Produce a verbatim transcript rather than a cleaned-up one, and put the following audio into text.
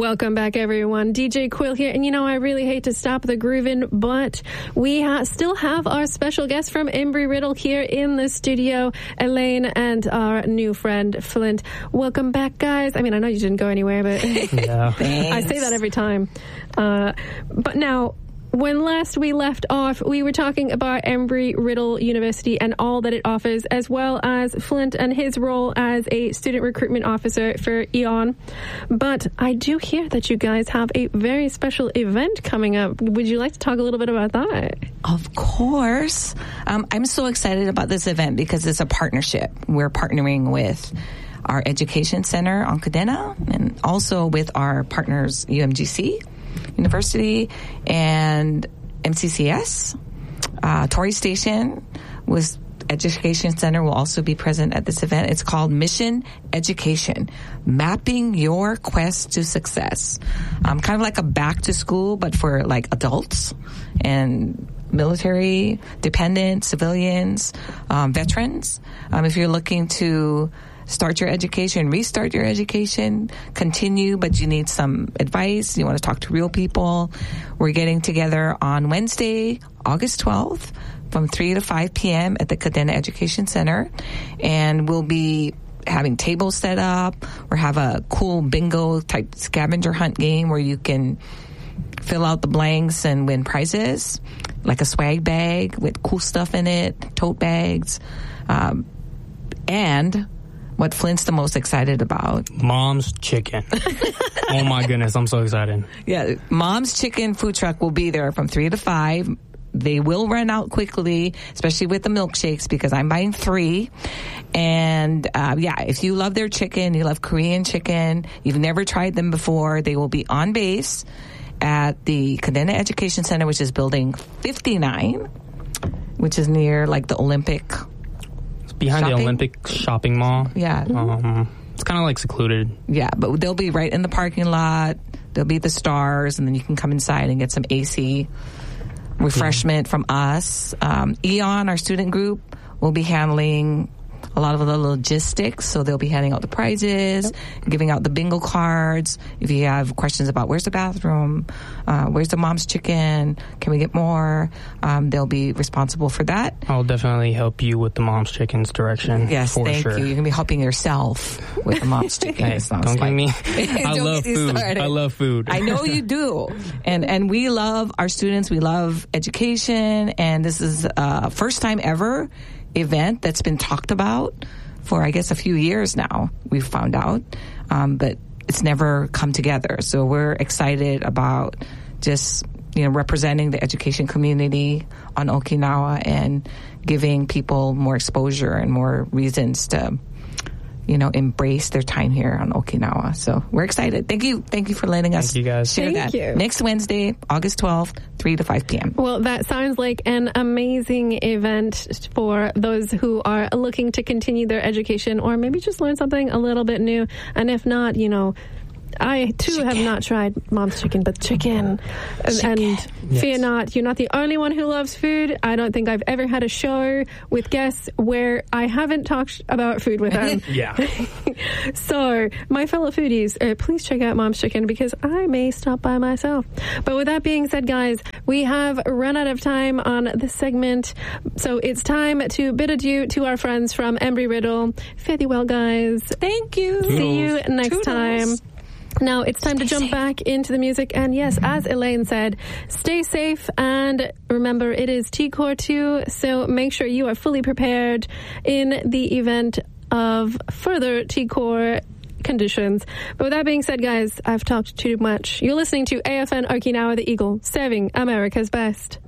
Welcome back, everyone. D J Quill here. And, you know, I really hate to stop the grooving, but we ha- still have our special guest from Embry-Riddle here in the studio, Elaine, and our new friend, Flint. Welcome back, guys. I mean, I know you didn't go anywhere, but yeah. I say that every time. Uh, but now, when last we left off, we were talking about Embry-Riddle University and all that it offers, as well as Flint and his role as a student recruitment officer for E O N. But I do hear that you guys have a very special event coming up. Would you like to talk a little bit about that? Of course. Um, I'm so excited about this event because it's a partnership. We're partnering with our education center on Cadena and also with our partners U M G C University and M C C S. Uh, Torrey Station was Education Center will also be present at this event. It's called Mission Education, Mapping Your Quest to Success. Um, kind of like a back to school, but for like adults and military, dependent, civilians, um, veterans. Um, if you're looking to start your education, restart your education, continue, but you need some advice, you want to talk to real people, we're getting together on Wednesday, August twelfth, from three to five p.m. at the Cadena Education Center, and we'll be having tables set up, or have a cool bingo type scavenger hunt game where you can fill out the blanks and win prizes, like a swag bag with cool stuff in it, tote bags, um, and what Flint's the most excited about. Mom's Chicken. Oh my goodness, I'm so excited. Yeah, Mom's Chicken food truck will be there from three to five. They will run out quickly, especially with the milkshakes, because I'm buying three. And uh, yeah, if you love their chicken, you love Korean chicken, you've never tried them before, they will be on base at the Cadena Education Center, which is building fifty-nine, which is near like the Olympic. Behind shopping? the Olympic shopping mall. Yeah. Um, it's kind of like secluded. Yeah, but they'll be right in the parking lot. There'll be the stars, and then you can come inside and get some A C refreshment yeah. from us. Um, E O N, our student group, will be handling a lot of the logistics, so they'll be handing out the prizes, yep. giving out the bingo cards. If you have questions about where's the bathroom, uh, where's the Mom's Chicken, can we get more, um, they'll be responsible for that. I'll definitely help you with the Mom's Chicken's direction. Yes, for thank sure. you. You're going to be helping yourself with the Mom's Chicken. Hey, don't like. get me. I love food. Started. I love food. I know you do. And and we love our students. We love education. And this is a first time ever event that's been talked about for, I guess, a few years now, we've found out. Um, but it's never come together. So we're excited about just, you know, representing the education community on Okinawa and giving people more exposure and more reasons to, you know, embrace their time here on Okinawa. So we're excited. Thank you. Thank you for letting us Thank you guys. share Thank that. you. Next Wednesday, August twelfth, three to five p.m. Well, that sounds like an amazing event for those who are looking to continue their education or maybe just learn something a little bit new. And if not, you know, I, too, chicken. have not tried Mom's Chicken, but chicken. chicken. And yes. fear not, you're not the only one who loves food. I don't think I've ever had a show with guests where I haven't talked about food with them. Yeah. So, my fellow foodies, uh, please check out Mom's Chicken because I may stop by myself. But with that being said, guys, we have run out of time on this segment. So, it's time to bid adieu to our friends from Embry-Riddle. Fare thee well, guys. Thank you. Toodles. See you next Toodles. time. Now it's time to jump back into the music. And yes, as Elaine said, stay safe. And remember, it is T Core two. So make sure you are fully prepared in the event of further T Core conditions. But with that being said, guys, I've talked too much. You're listening to A F N Okinawa, the Eagle, serving America's best.